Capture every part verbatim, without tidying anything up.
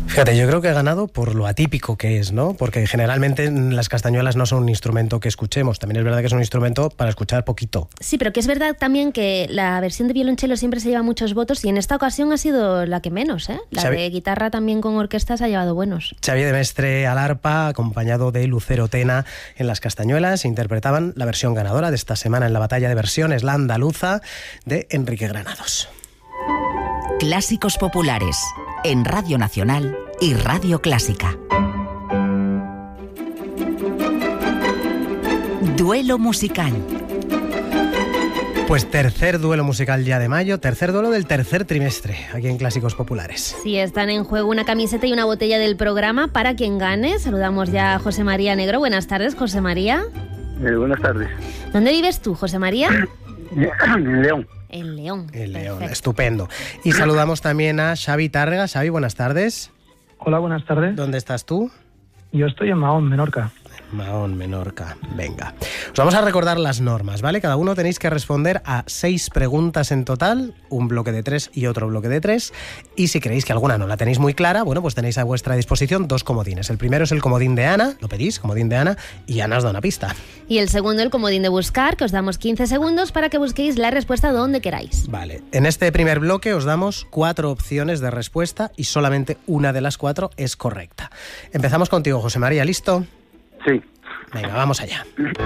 Fíjate, yo creo que he ganado por lo atípico que es, ¿no? Porque generalmente las castañuelas no son un instrumento que escuchemos. También es verdad que es un instrumento para escuchar poquito. Sí, pero que es verdad también que la versión de violonchelo siempre se lleva muchos votos y en esta ocasión ha sido la que menos, ¿eh? La Xavi... de guitarra también con orquesta se ha llevado buenos. Xavi de Mestre al arpa, acompañado de Lucero Tena en las castañuelas, interpretaban la versión ganadora de esta semana en la batalla de versiones, la andaluza, de Enrique Granados. Clásicos populares en Radio Nacional y Radio Clásica. Duelo musical. Pues tercer duelo musical ya de mayo, tercer duelo del tercer trimestre, aquí en Clásicos Populares. Sí, están en juego una camiseta y una botella del programa para quien gane. Saludamos ya a José María Negro. Buenas tardes, José María. Eh, buenas tardes. ¿Dónde vives tú, José María? En León. En León. En León, perfecto. Estupendo. Y saludamos también a Xavi Tárrega. Xavi, buenas tardes. Hola, buenas tardes. ¿Dónde estás tú? Yo estoy en Mahón, Menorca. Mahón, Menorca. Venga. Os vamos a recordar las normas, ¿vale? Cada uno tenéis que responder a seis preguntas en total, un bloque de tres y otro bloque de tres. Y si creéis que alguna no la tenéis muy clara, bueno, pues tenéis a vuestra disposición dos comodines. El primero es el comodín de Ana, lo pedís, comodín de Ana, y Ana os da una pista. Y el segundo, el comodín de buscar, que os damos quince segundos para que busquéis la respuesta donde queráis. Vale. En este primer bloque os damos cuatro opciones de respuesta y solamente una de las cuatro es correcta. Empezamos contigo, José María, ¿listo? Sí. Venga, vamos allá.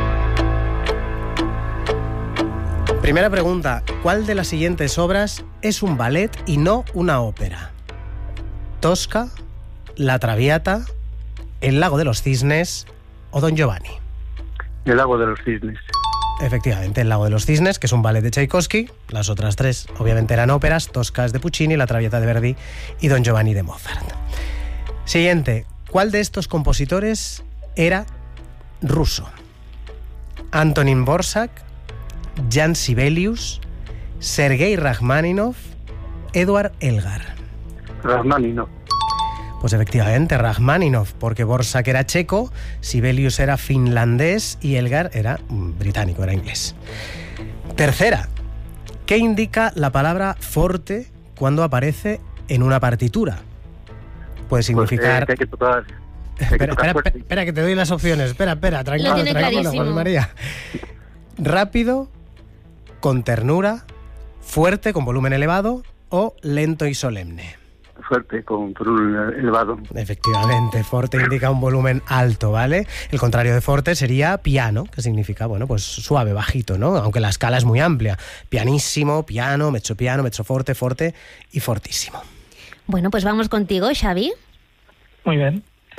Primera pregunta. ¿Cuál de las siguientes obras es un ballet y no una ópera? ¿Tosca, La Traviata, El Lago de los Cisnes o Don Giovanni? El Lago de los Cisnes. Efectivamente, El Lago de los Cisnes, que es un ballet de Tchaikovsky. Las otras tres obviamente eran óperas. Tosca es de Puccini, La Traviata de Verdi y Don Giovanni de Mozart. Siguiente. ¿Cuál de estos compositores era ruso? Antonín Dvořák, Jan Sibelius, Sergei Rachmaninoff, Eduard Elgar. Rachmaninoff. Pues efectivamente, Rachmaninoff, porque Dvořák era checo, Sibelius era finlandés y Elgar era británico, era inglés. Tercera, ¿qué indica la palabra forte cuando aparece en una partitura? Puede significar... Pues, eh, que hay que tocar... Espera, espera, espera, que te doy las opciones. Espera, espera, tranquilo, tranquilo, José María. Rápido, con ternura, fuerte, con volumen elevado o lento y solemne. Fuerte, con volumen elevado. Efectivamente, forte indica un volumen alto, ¿vale? El contrario de forte sería piano, que significa, bueno, pues suave, bajito, ¿no? Aunque la escala es muy amplia. Pianissimo, piano, mezzo piano, mezzo forte, forte y fortísimo. Bueno, pues vamos contigo, Xavi. Muy bien.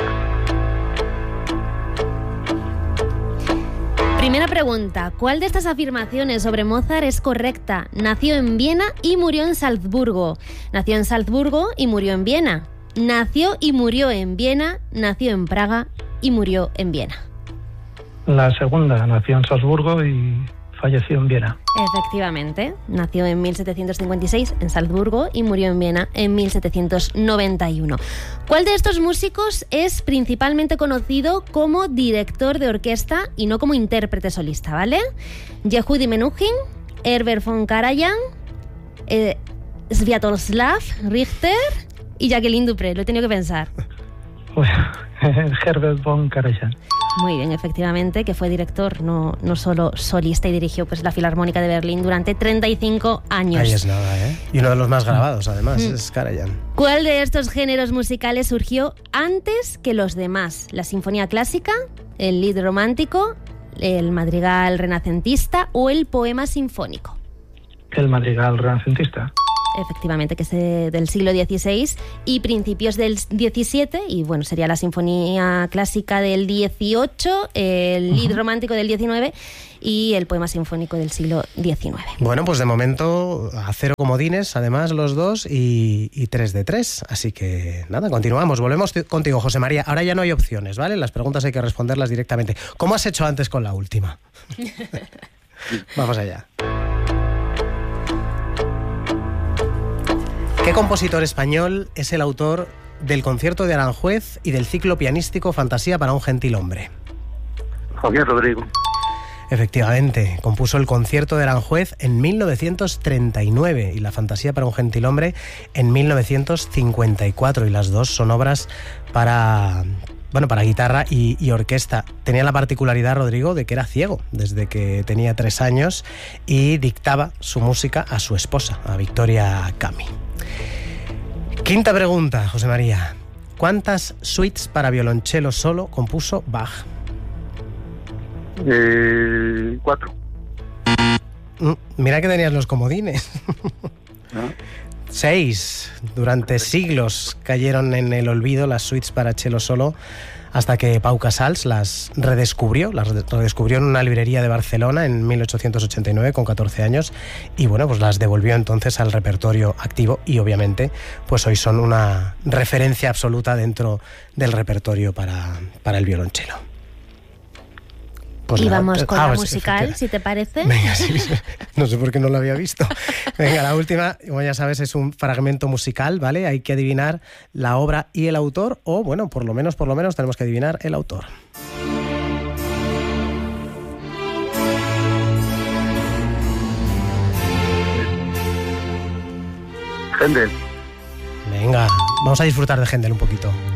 Primera pregunta. ¿Cuál de estas afirmaciones sobre Mozart es correcta? Nació en Viena y murió en Salzburgo. Nació en Salzburgo y murió en Viena. Nació y murió en Viena. Nació en Praga y murió en Viena. La segunda, nació en Salzburgo y falleció en Viena. Efectivamente. Nació en mil setecientos cincuenta y seis en Salzburgo y murió en Viena en mil setecientos noventa y uno. ¿Cuál de estos músicos es principalmente conocido como director de orquesta y no como intérprete solista, ¿vale? Yehudi Menuhin, Herbert von Karajan, eh, Sviatoslav Richter y Jacqueline Dupré. Lo he tenido que pensar. Herbert von Karajan. Muy bien, efectivamente, que fue director, no, no solo solista, y dirigió pues la Filarmónica de Berlín durante treinta y cinco años. Ahí es nada, ¿eh? Y uno de los más grabados, además, mm. es Karajan. ¿Cuál de estos géneros musicales surgió antes que los demás? ¿La sinfonía clásica, el lied romántico, el madrigal renacentista o el poema sinfónico? El madrigal renacentista. Efectivamente, que es del siglo dieciséis y principios del diecisiete, y bueno, sería la sinfonía clásica del dieciocho, el lied romántico del diecinueve y el poema sinfónico del siglo diecinueve. Bueno, pues de momento a cero comodines, además los dos, y, y tres de tres, así que nada, continuamos, volvemos contigo, José María. Ahora ya no hay opciones, ¿vale? Las preguntas hay que responderlas directamente. ¿Cómo has hecho antes con la última? Vamos allá. ¿Qué compositor español es el autor del concierto de Aranjuez y del ciclo pianístico Fantasía para un gentil hombre? Joaquín Rodrigo. Efectivamente, compuso el Concierto de Aranjuez en mil novecientos treinta y nueve y la Fantasía para un gentilhombre en mil novecientos cincuenta y cuatro, y las dos son obras para, bueno, para guitarra y, y orquesta. Tenía la particularidad, Rodrigo, de que era ciego desde que tenía tres años y dictaba su música a su esposa, a Victoria Cami. Quinta pregunta, José María. ¿Cuántas suites para violonchelo solo compuso Bach? Eh, cuatro. Mm, mira que tenías los comodines. ¿No? Seis. Durante siglos cayeron en el olvido las suites para cello solo, hasta que Pau Casals las redescubrió, las redescubrió en una librería de Barcelona en mil ochocientos ochenta y nueve con catorce años, y bueno, pues las devolvió entonces al repertorio activo, y obviamente pues hoy son una referencia absoluta dentro del repertorio para, para el violonchelo. Pues y nada, vamos con ah, la pues, musical, si te parece. Venga, sí, sí. No sé por qué no lo había visto. Venga, la última, como ya sabes, es un fragmento musical, ¿vale? Hay que adivinar la obra y el autor, o bueno, por lo menos, por lo menos tenemos que adivinar el autor. Händel. Venga, vamos a disfrutar de Händel un poquito.